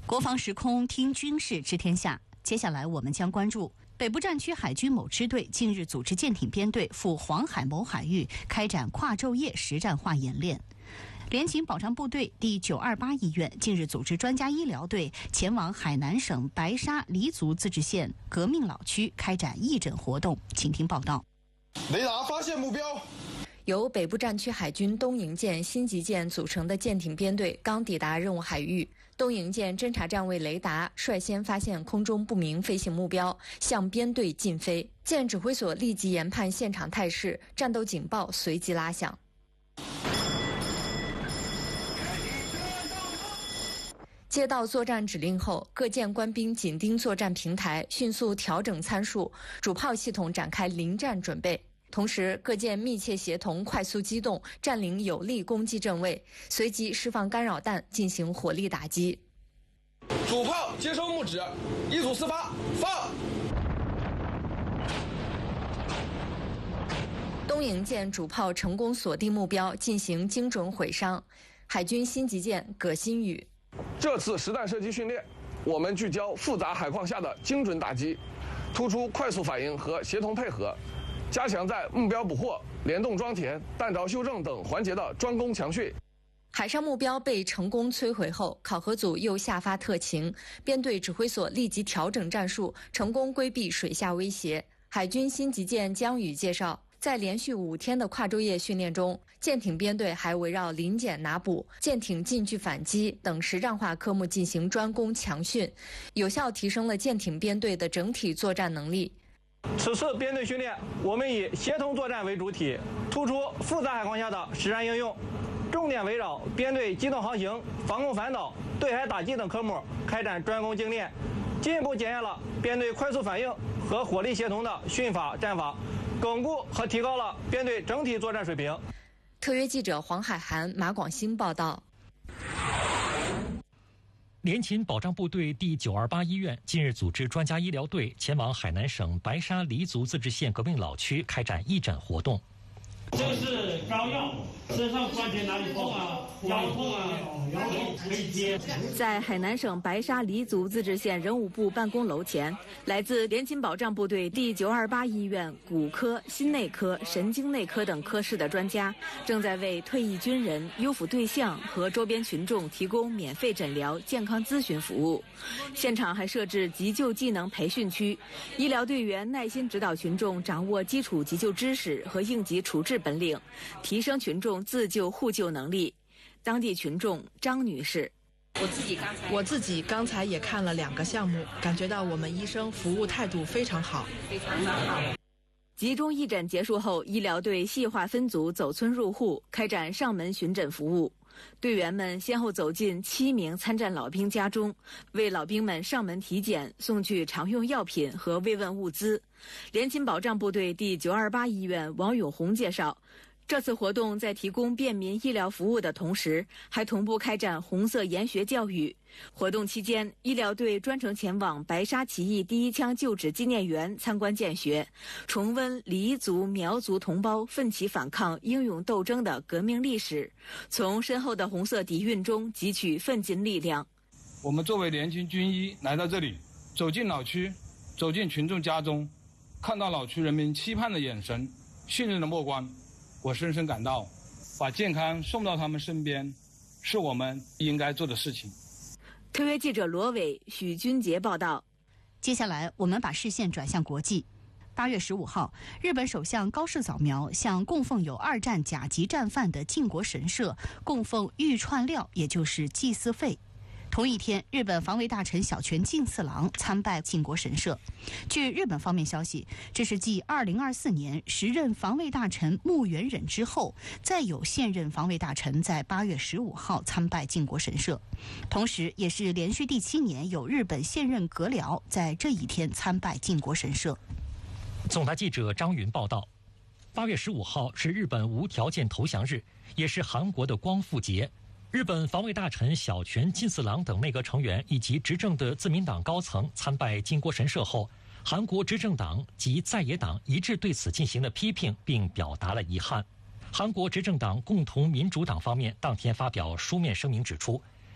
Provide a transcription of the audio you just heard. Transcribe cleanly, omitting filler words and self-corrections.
国防时空听军事知天下，接下来我们将关注北部战区海军某支队近日组织舰艇编队赴黄海某海域开展跨昼夜实战化演练。联勤保障部队第928医院近日组织专家医疗队前往海南省白沙黎族自治县革命老区开展义诊活动，请听报道。 雷达发现目标。 由北部战区海军东营舰、新级舰组成的舰艇编队刚抵达任务海域，东营舰侦察站位雷达率先发现空中不明飞行目标，向编队近飞。舰指挥所立即研判现场态势，战斗警报随即拉响。接到作战指令后，各舰官兵紧盯作战平台，迅速调整参数，主炮系统展开临战准备。同时，各舰密切协同，快速机动，占领有利攻击阵位，随即释放干扰弹进行火力打击。 主炮接收目指，一组4发，放。 东营舰主炮成功锁定目标，进行精准毁伤。海军新级舰葛新宇： 这次实弹射击训练，我们聚焦复杂海况下的精准打击，突出快速反应和协同配合，加强在目标捕获、联动装填、弹着修正等环节的专攻强训。 海上目标被成功摧毁后，考核组又下发特勤，编队指挥所立即调整战术，成功规避水下威胁。海军新级舰江宇介绍，在连续5天的跨昼夜训练中，舰艇编队还围绕临检拿捕、舰艇近距反击等实战化科目进行专攻强训，有效提升了舰艇编队的整体作战能力。 此次编队训练，我们以协同作战为主体，突出复杂海况下的实战应用，重点围绕编队机动航行、防空反导、对海打击等科目开展专攻精练，进一步检验了编队快速反应和火力协同的训法战法，巩固和提高了编队整体作战水平。 特约记者黄海涵、马广兴报道。 联勤保障部队第928医院近日组织专家医疗队前往海南省白沙黎族自治县革命老区开展义诊活动。 这是膏药，身上关节哪里痛啊？腰痛啊？腰痛可以接。 在海南省白沙黎族自治县人武部办公楼前，来自联勤保障部队第928医院骨科、心内科、神经内科等科室的专家，正在为退役军人、优抚对象和周边群众提供免费诊疗、健康咨询服务。现场还设置急救技能培训区，医疗队员耐心指导群众掌握基础急救知识和应急处置本领，提升群众自救互救能力。当地群众张女士： 我自己刚才也看了2个项目，感觉到我们医生服务态度非常好。 集中义诊结束后，医疗队细化分组走村入户，开展上门巡诊服务。队员们先后走进7名参战老兵家中，为老兵们上门体检，送去常用药品和慰问物资。联勤保障部队第928医院王永红介绍，这次活动在提供便民医疗服务的同时，还同步开展红色研学教育。活动期间，医疗队专程前往白沙起义第1枪旧址纪念园参观见学，重温黎族、苗族同胞奋起反抗、英勇斗争的革命历史，从身后的红色底蕴中汲取奋进力量。 我们作为联勤军医来到这里，走进老区，走进群众家中，看到老区人民期盼的眼神、信任的目光，我深深感到，把健康送到他们身边，是我们应该做的事情。 特约记者罗伟、许军杰报道。 接下来，我们把视线转向国际。8月15号，日本首相高市早苗向供奉有2战甲级战犯的靖国神社供奉御串料，也就是祭祀费。同一天，日本防卫大臣小泉进次郎参拜靖国神社。据日本方面消息，这是继2024年时任防卫大臣木原忍之后，再有现任防卫大臣在8月15号参拜靖国神社，同时也是连续第7年有日本现任阁僚在这一天参拜靖国神社。 总台记者张云报道，8月15号是日本无条件投降日，也是韩国的光复节。日本防卫大臣小泉进次郎等内阁成员以及执政的自民党高层参拜靖国神社后，韩国执政党及在野党一致对此进行了批评，并表达了遗憾。韩国执政党共同民主党方面当天发表书面声明指出，